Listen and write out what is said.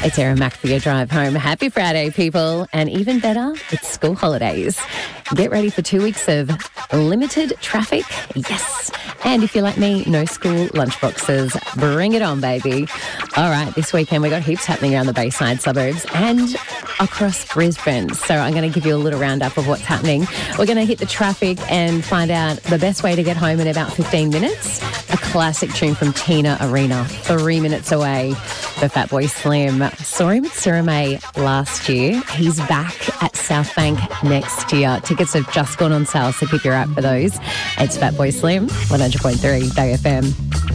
It's Erin Mack for your drive home. Happy Friday, people. And even better, it's school holidays. Get ready for 2 weeks of limited traffic. Yes. And if you're like me, no school lunchboxes. Bring it on, baby. All right, this weekend we got heaps happening around the Bayside suburbs and across Brisbane. So I'm going to give you a little roundup of what's happening. We're going to hit the traffic and find out the best way to get home in about 15 minutes. A classic tune from Tina Arena, 3 minutes away for Fatboy Slim. Saw him at Surrey last year. He's back at South Bank next year. Tickets have just gone on sale, so keep your eye out for those. It's Fatboy Slim, 100.3 Bay FM.